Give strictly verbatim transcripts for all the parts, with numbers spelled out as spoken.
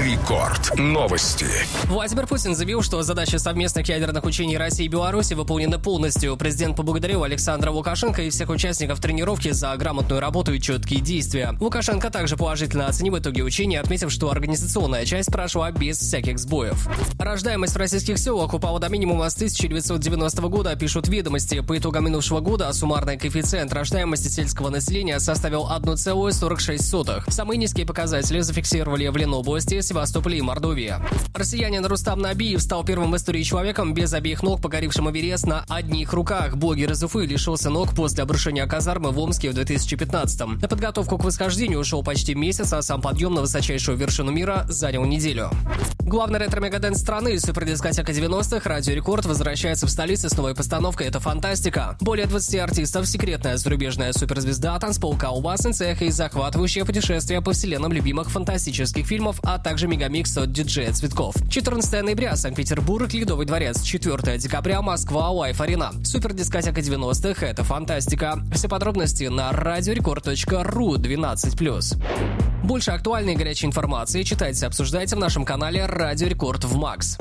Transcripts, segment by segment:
Рекорд. Новости. Владимир Путин заявил, что задачи совместных ядерных учений России и Беларуси выполнены полностью. Президент поблагодарил Александра Лукашенко и всех участников тренировки за грамотную работу и четкие действия. Лукашенко также положительно оценил итоги учений, отметив, что организационная часть прошла без всяких сбоев. Рождаемость в российских селах упала до минимума с тысяча девятьсот девяностого года, пишут «Ведомости». По итогам минувшего года суммарный коэффициент рождаемости сельского населения составил одна целая сорок шесть сотых. Самые низкие показатели зафиксировали в Ленобласти, Севастополе и Мордовии. Россиянин Рустам Набиев стал первым в истории человеком без обеих ног, покорившим Эверест на одних руках. Блогер из Уфы лишился ног после обрушения казармы в Омске в две тысячи пятнадцатом. На подготовку к восхождению ушел почти месяц, а сам подъем на высочайшую вершину мира занял неделю. Главный ретро-мегадэнс страны, супердискотека девяностых, Радио Рекорд, возвращается в столицу с новой постановкой «Это фантастика». Более двадцати артистов, секретная зарубежная суперзвезда, танцпол колбас, цех и захватывающее путешествие по вселенным любимых фантастических фильмов, а также мегамикс от диджея Цветков. четырнадцатого ноября Санкт-Петербург, Ледовый дворец. четвёртого декабря Москва, Лайф-арена. Супердискотека девяностых, это фантастика. Все подробности на радиорекорд точка ру двенадцать плюс. Больше актуальной и горячей информации читайте, обсуждайте в нашем канале Радио Рекорд в Макс.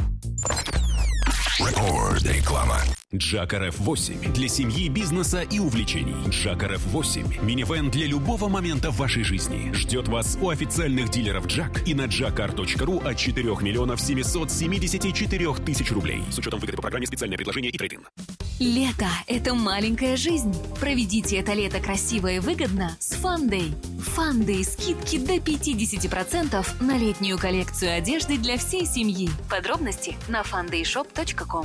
Рекорд. Реклама. Джак эр эф восемь для семьи, бизнеса и увлечений. Джак эр эф восемь – минивэн для любого момента в вашей жизни. Ждет вас у официальных дилеров Джак и на джакар точка ру от четырёх миллионов семьсот семьдесят четыре тысячи рублей. С учетом выгоды по программе «Специальное предложение» и трейд-ин. Лето – это маленькая жизнь. Проведите это лето красиво и выгодно с Фандэй. Фандэй – скидки до пятьдесят процентов на летнюю коллекцию одежды для всей семьи. Подробности на фандэй шоп точка ком.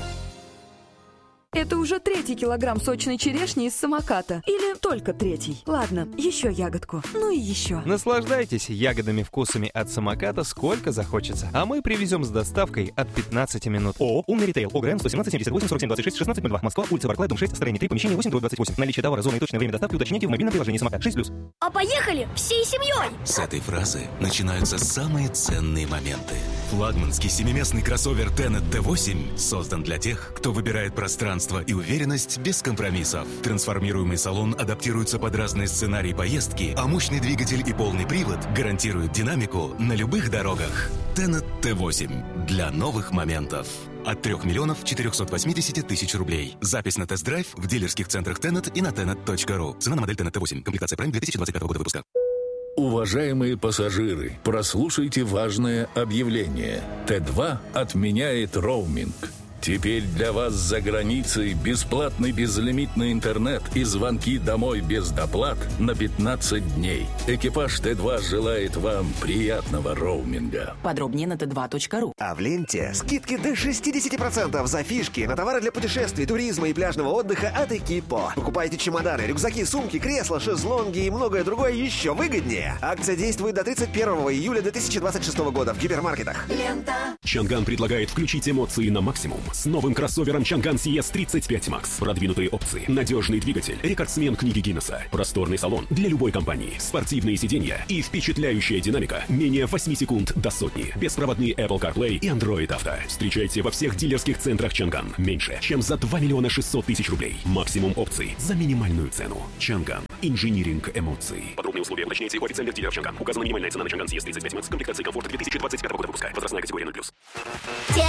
Это уже третий килограмм сочной черешни из самоката. Или только третий. Ладно, еще ягодку. Ну и еще. Наслаждайтесь ягодными вкусами от самоката сколько захочется. А мы привезем с доставкой от пятнадцати минут. ООО «Умный ритейл». ОГРН сто семнадцать семьдесят восемь сорок семь двадцать шесть шестнадцать ноль два. Москва, улица Барклая, дом шесть, строение три, помещение восемь, двадцать восемь. Наличие товара, зона и точное время доставки уточните в мобильном приложении самокат. шесть плюс. А поехали всей семьей! С этой фразы начинаются самые ценные моменты. Флагманский семиместный кроссовер Tenet тэ восемь создан для тех, кто выбирает пространство и уверенность без компромиссов. Трансформируемый салон адаптируется под разные сценарии поездки, а мощный двигатель и полный привод гарантируют динамику на любых дорогах. Tenet тэ восемь для новых моментов. От трёх миллионов четырёхсот восьмидесяти тысяч рублей. Запись на тест-драйв в дилерских центрах Tenet и на tenet точка ру. Цена на модель Tenet тэ восемь. Комплектация Prime две тысячи двадцать пятого года выпуска. Уважаемые пассажиры, прослушайте важное объявление. Тэ два отменяет роуминг. Теперь для вас за границей бесплатный безлимитный интернет и звонки домой без доплат на пятнадцать дней. Экипаж Тэ два желает вам приятного роуминга. Подробнее на тэ два точка ру. А в ленте скидки до шестьдесят процентов за фишки на товары для путешествий, туризма и пляжного отдыха от Экипо. Покупайте чемоданы, рюкзаки, сумки, кресла, шезлонги и многое другое еще выгоднее. Акция действует до тридцать первого июля две тысячи двадцать шестого года в гипермаркетах. Лента. Чанган предлагает включить эмоции на максимум с новым кроссовером Чанган си эс тридцать пять макс. Продвинутые опции, надежный двигатель, рекордсмен книги Гиннесса, просторный салон для любой компании, спортивные сиденья и впечатляющая динамика менее восемь секунд до сотни. Беспроводные Apple CarPlay и Android Auto. Встречайте во всех дилерских центрах Чанган. Меньше, чем за два миллиона шестьсот тысяч рублей. Максимум опций за минимальную цену. Чанган. Инжиниринг эмоций. Подробные условия уточняйте у официальных дилеров Чанган. Указана минимальная цена на Чанган си эс тридцать пять макс. Комплектации комфорта две тысячи двадцать пятого года выпуска. Возрастная категория ноль плюс.